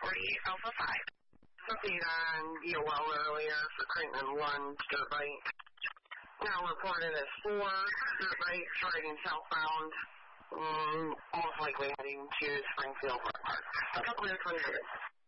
48 Alpha 5. Update on EOL earlier for Creighton 1 dirt bike. Now reported as 4 dirt bikes riding southbound, most likely heading to Springfield Park. A couple of 20 minutes.